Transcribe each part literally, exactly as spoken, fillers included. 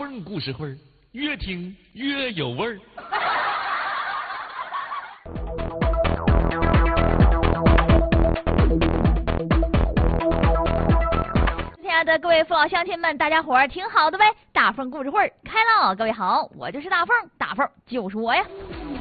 缝故事会儿，越听越有味儿。 亲爱的各位父老乡亲们，大家伙儿挺好的呗！大凤故事会儿开了，各位好，我就是大凤，大凤就是我呀。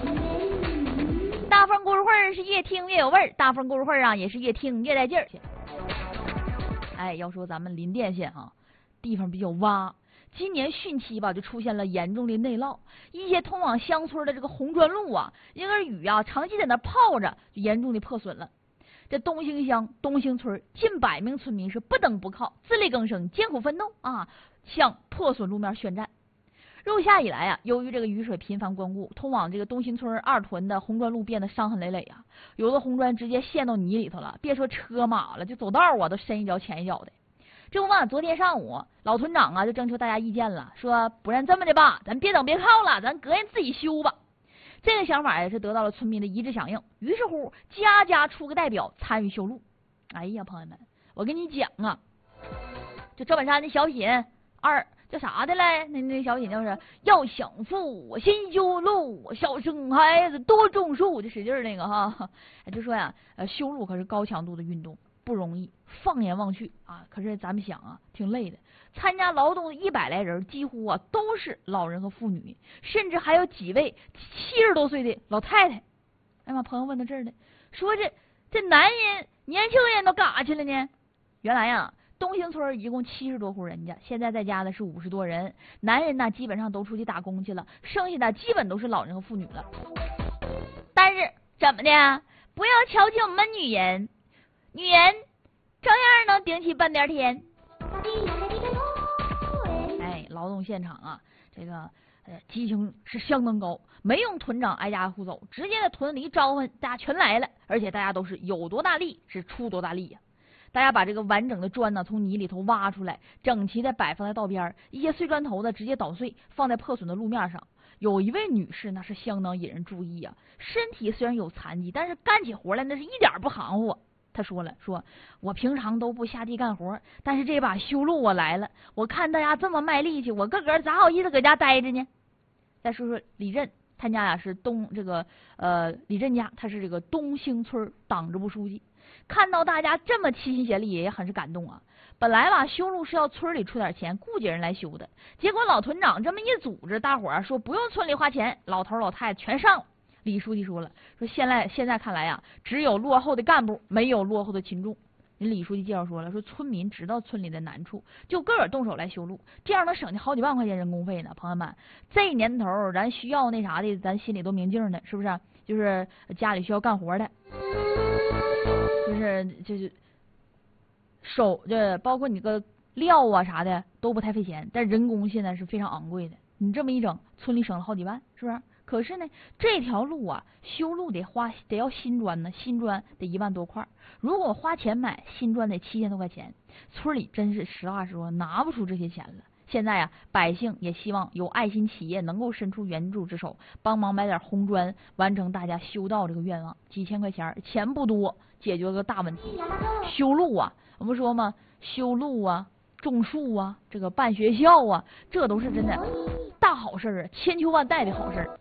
大凤故事会儿是越听越有味儿，大凤故事会儿啊也是越听越带劲儿去。哎，要说咱们林甸县啊，地方比较洼，今年汛期吧就出现了严重的内涝，一些通往乡村的这个红砖路啊，因为雨啊长期在那泡着，就严重的破损了。这东兴乡东兴村近百名村民是不等不靠，自力更生，艰苦奋斗啊，向破损路面宣战。入夏以来啊，由于这个雨水频繁光顾，通往这个东兴村二屯的红砖路变得伤痕累累啊，有的红砖直接陷到泥里头了，别说车马了，就走道啊都深一脚浅一脚的。这不嘛，昨天上午老屯长啊就征求大家意见了，说不然这么的吧，咱别等别靠了，咱个人自己修吧。这个想法也是得到了村民的一致响应，于是乎家家出个代表参与修路。哎呀，朋友们，我跟你讲啊，就赵本山的小品二叫啥的嘞？那那小品就是要想富，先修路，少生孩子，多种树，就使劲那个哈。就说呀，呃，修路可是高强度的运动，不容易。放眼望去啊，可是咱们想啊，挺累的。参加劳动的一百来人，几乎啊都是老人和妇女，甚至还有几位七十多岁的老太太。哎妈，朋友问到这儿呢，说这这男人年轻人都干啥去了呢？原来呀，东兴村一共七十多户人家，现在在家的是五十多人，男人呢基本上都出去打工去了，剩下的基本都是老人和妇女了。但是怎么的？不要瞧起我们女人，女人照样能顶起半边天。哎，劳动现场啊，这个呃激情是相当高，没用屯长挨家户走，直接在屯里一招呼，大家全来了，而且大家都是有多大力是出多大力呀、啊。大家把这个完整的砖呢从泥里头挖出来，整齐的摆放在道边，一些碎砖头的直接捣碎，放在破损的路面上。有一位女士那是相当引人注意啊，身体虽然有残疾，但是干起活来那是一点不含糊。他说了，说我平常都不下地干活，但是这把修路我来了，我看大家这么卖力气，我个个咋好意思搁家待着呢？再说说李振，他家呀是东这个呃李振家，他是这个东兴村党支部书记，看到大家这么齐心协力，也很是感动啊。本来吧修路是要村里出点钱雇几人来修的，结果老屯长这么一组织，大伙儿说不用村里花钱，老头老太太全上了。李书记说了，说现在现在看来呀，只有落后的干部，没有落后的群众。人李书记介绍说了，说村民知道村里的难处，就个个动手来修路，这样能省下好几万块钱人工费呢。朋友们，这年头咱需要那啥的，咱心里都明镜的，是不是？就是家里需要干活的，就是就是手这包括你个料啊啥的都不太费钱，但人工现在是非常昂贵的。你这么一整，村里省了好几万，是不是？可是呢，这条路啊，修路得花得要新砖呢，新砖得一万多块。如果花钱买新砖得七千多块钱，村里真是实话实说拿不出这些钱了。现在呀，百姓也希望有爱心企业能够伸出援助之手，帮忙买点红砖，完成大家修道这个愿望。几千块钱，钱不多，解决个大问题。修路啊，我们说嘛，修路啊，种树啊，这个办学校啊，这都是真的大好事啊，千秋万代的好事。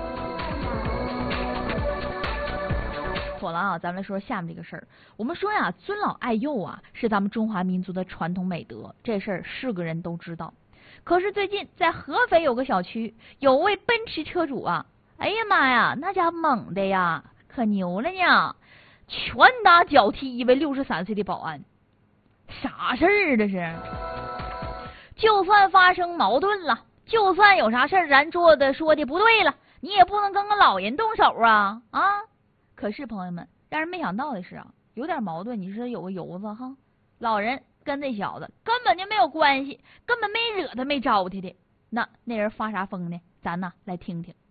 妥了啊，咱们来说下面这个事儿。我们说呀，尊老爱幼啊，是咱们中华民族的传统美德，这事儿是个人都知道。可是最近在合肥有个小区，有位奔驰车主啊，哎呀妈呀，那家猛的呀，可牛了呢，拳打脚踢一位六十三岁的保安，啥事儿这是？就算发生矛盾了，就算有啥事儿咱做的说的不对了，你也不能跟个老人动手啊啊！可是朋友们，让人没想到的是啊，有点矛盾，你说有个由子哈，老人跟这小子根本就没有关系，根本没惹他没招他的，那那人发啥疯呢？咱呢来听听。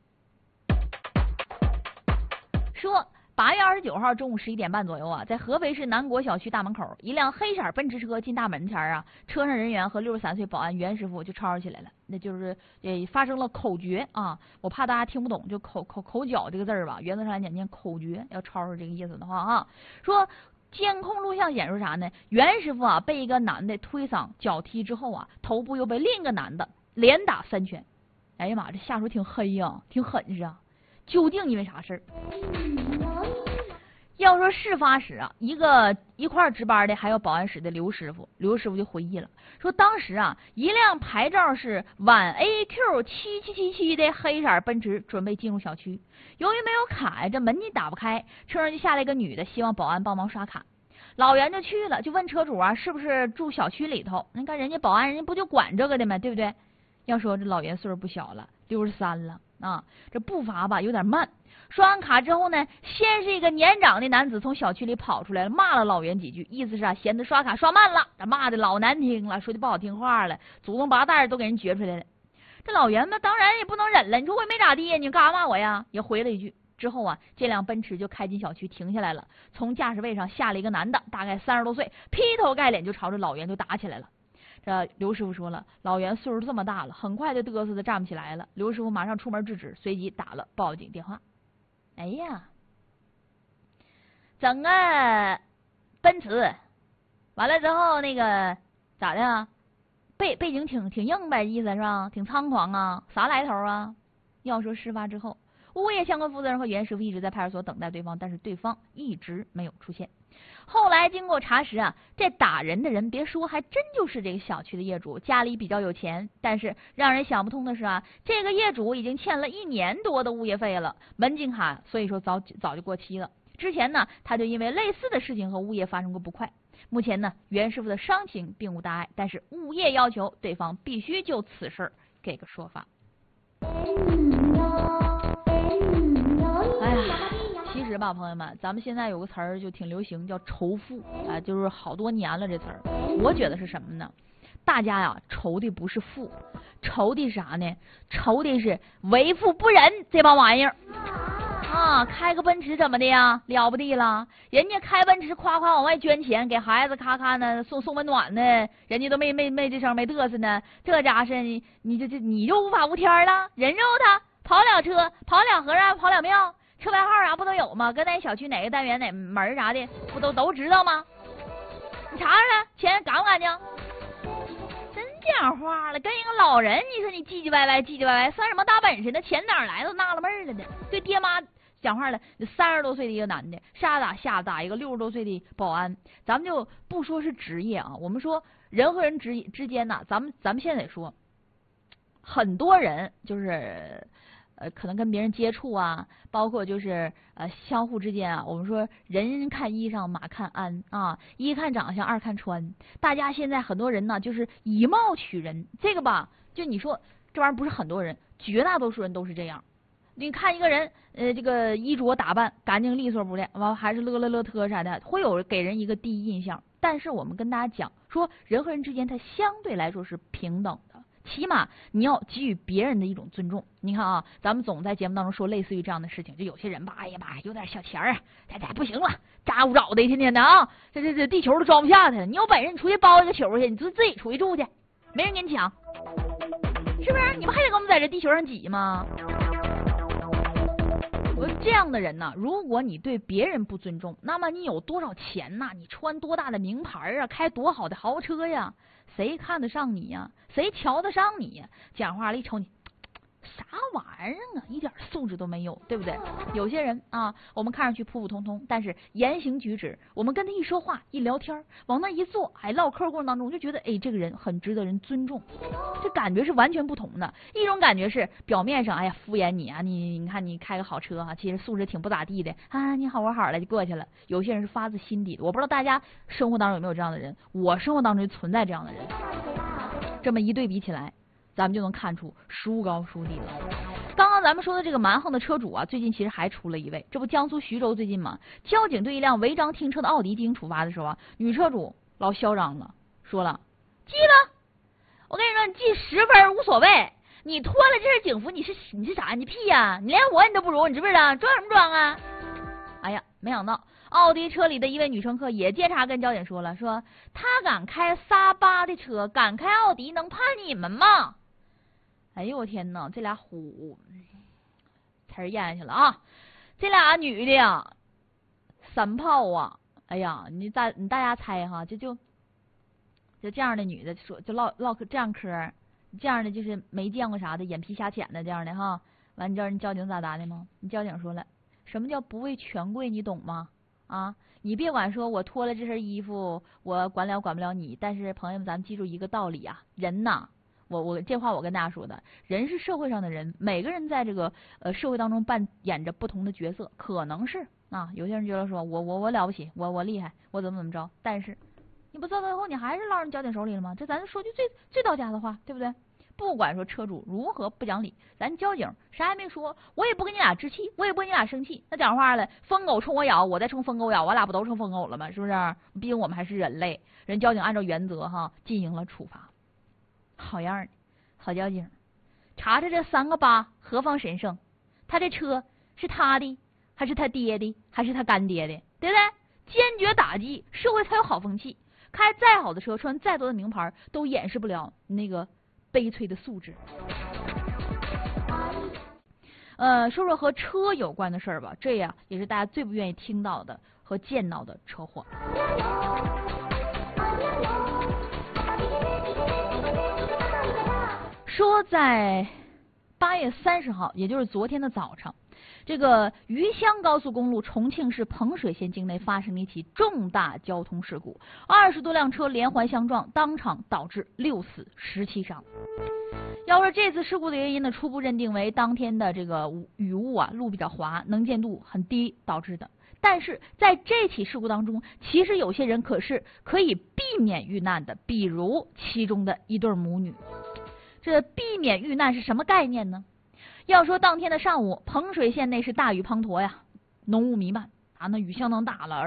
说八月二十九号中午十一点半左右啊，在合肥市南国小区大门口，一辆黑色奔驰车进大门前啊，车上人员和六十三岁保安袁师傅就吵吵起来了，那就是也发生了口角啊。我怕大家听不懂，就口口口角这个字儿吧，原则上来讲念口角，要吵吵这个意思的话啊，说监控录像显示啥呢？袁师傅啊被一个男的推搡脚踢之后啊，头部又被另一个男的连打三拳。哎呀妈，这下属挺黑呀，挺狠是啊。究竟因为啥事儿？要说事发时啊，一个一块儿值班的还有保安室的刘师傅，刘师傅就回忆了，说当时啊，一辆牌照是皖 A Q 七七七七的黑色奔驰准备进入小区，由于没有卡呀，这门你打不开，车上就下来一个女的，希望保安帮忙刷卡。老袁就去了，就问车主啊，是不是住小区里头？你看人家保安，人家不就管这个的吗？对不对？要说这老袁岁数不小了，六十三了啊，这步伐吧有点慢。刷完卡之后呢，先是一个年长的男子从小区里跑出来了，骂了老袁几句，意思是啊嫌他刷卡刷慢了，这骂的老难听了，说的不好听话了，祖宗八代都给人掘出来了。这老袁嘛，当然也不能忍了，你说我也没咋地，你干啥骂我呀？也回了一句。之后啊，这辆奔驰就开进小区停下来了，从驾驶位上下了一个男的，大概三十多岁，劈头盖脸就朝着老袁就打起来了。这刘师傅说了，老袁岁数这么大了，很快就嘚瑟的站不起来了。刘师傅马上出门制止，随即打了报警电话。哎呀，整个奔驰完了之后，那个咋的啊？背背景挺挺硬呗，意思是吧？挺猖狂啊，啥来头啊？要说事发之后，物业相关负责人和袁师傅一直在派出所等待对方，但是对方一直没有出现。后来经过查实啊，这打人的人别说，还真就是这个小区的业主，家里比较有钱。但是让人想不通的是啊，这个业主已经欠了一年多的物业费了，门禁卡所以说早早就过期了。之前呢，他就因为类似的事情和物业发生过不快。目前呢，袁师傅的伤情并无大碍，但是物业要求对方必须就此事给个说法。哎呀，其实吧，朋友们，咱们现在有个词儿就挺流行，叫仇富啊、呃，就是好多年了这词儿。我觉得是什么呢？大家呀，仇的不是富，仇的啥呢？仇的是为富不仁这帮玩意儿啊！开个奔驰怎么的呀？了不地了！人家开奔驰夸夸往外捐钱，给孩子咔咔呢送送温暖呢，人家都没没没这声没嘚瑟呢。这家是你你这这你就无法无天了，人肉他跑了车，跑了和尚，跑了庙。车牌号啥不都有吗？搁那小区哪个单元哪门啥的，不都都知道吗？你查查来，钱干不干净？真讲话了，跟一个老人，你说你唧唧歪歪，唧唧歪歪，算什么大本事？那钱哪来都纳了闷了呢。对爹妈讲话了，三十多岁的一个男的，上打下打一个六十多岁的保安，咱们就不说是职业啊，我们说人和人之之间呐，咱们咱们现在得说，很多人就是。呃，可能跟别人接触啊，包括就是呃相互之间啊，我们说人看衣裳，马看鞍啊，一看长相，二看穿。大家现在很多人呢，就是以貌取人，这个吧，就你说这玩意儿不是很多人，绝大多数人都是这样。你看一个人，呃，这个衣着打扮干净利索不的，完还是乐乐乐特啥的，会有给人一个第一印象。但是我们跟大家讲说，人和人之间它相对来说是平等的。起码你要给予别人的一种尊重。你看啊，咱们总在节目当中说类似于这样的事情，就有些人吧，哎呀妈，有点小钱儿啊，这这不行了，咋呼找的，天天的啊，这这这地球都装不下他了。你有本事你出去包一个球去，你自自己出去住去，没人跟你抢，是不是？你们还得跟我们在这地球上挤吗？我这样的人呢，如果你对别人不尊重，那么你有多少钱呐？你穿多大的名牌啊？开多好的豪车呀？谁看得上你呀？谁瞧得上你呀？讲话了一瞅你，啥玩意儿啊？一点素质都没有，对不对？有些人啊，我们看上去普普通通，但是言行举止，我们跟他一说话、一聊天，往那一坐，哎，唠嗑过程当中，就觉得哎，这个人很值得人尊重。这感觉是完全不同的。一种感觉是表面上，哎呀，敷衍你啊，你你看你开个好车啊，其实素质挺不咋地的啊，你好我好了就过去了。有些人是发自心底的，我不知道大家生活当中有没有这样的人，我生活当中就存在这样的人。这么一对比起来，咱们就能看出孰高孰低了。刚刚咱们说的这个蛮横的车主啊，最近其实还出了一位，这不江苏徐州最近嘛，交警对一辆违章停车的奥迪进行处罚的时候啊，女车主老嚣张了，说了记了，我跟你说，你记十分无所谓，你脱了这身警服，你是你是啥？你屁呀、啊！你连我你都不如，你知不知道？装什么装啊？哎呀，没想到奥迪车里的一位女乘客也接茬跟交警说了，说他敢开仨八的车，敢开奥迪，能怕你们吗？哎呦我天哪，这俩虎词儿咽下去了啊！这俩女的呀，三炮啊！哎呀，你大你大家猜哈，就就就这样的女的说就唠唠嗑这样嗑， 这样的就是没见过啥的，眼皮瞎浅的这样的哈。完，你知道人交警咋答的吗？你交警说了，什么叫不畏权贵，你懂吗？啊，你别管说我脱了这身衣服，我管了管不了你。但是朋友们，咱们记住一个道理啊，人呐，我我这话我跟大家说的，人是社会上的人，每个人在这个呃社会当中扮演着不同的角色，可能是啊，有些人觉得说我我我了不起，我我厉害，我怎么怎么着，但是你不到最后你还是落人交警手里了吗？这咱说句最最到家的话，对不对？不管说车主如何不讲理，咱交警啥也没说，我也不跟你俩置气，我也不跟你俩生气。那讲话了，疯狗冲我咬，我再冲疯狗咬，我俩不都成疯狗了吗？是不是？毕竟我们还是人类。人交警按照原则哈进行了处罚，好样的，好交警！查查这三个疤何方神圣？他这车是他的，还是他爹的，还是他干爹的？对不对？坚决打击，社会才有好风气。开再好的车，穿再多的名牌，都掩饰不了那个悲催的素质。呃，说说和车有关的事儿吧，这呀也是大家最不愿意听到的和见到的车祸。说在八月三十号，也就是昨天的早上，这个余湘高速公路重庆市彭水县境内发生了一起重大交通事故，二十多辆车连环相撞，当场导致六死十七伤。要说这次事故的原因呢，初步认定为当天的这个雨雾啊，路比较滑，能见度很低导致的。但是在这起事故当中，其实有些人可是可以避免遇难的，比如其中的一对母女。这避免遇难是什么概念呢？要说当天的上午，彭水县内是大雨滂沱呀，浓雾弥漫啊，那雨相当大了。